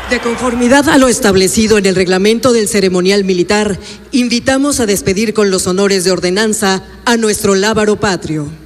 De conformidad a lo establecido en el reglamento del ceremonial militar, invitamos a despedir con los honores de ordenanza a nuestro lábaro patrio.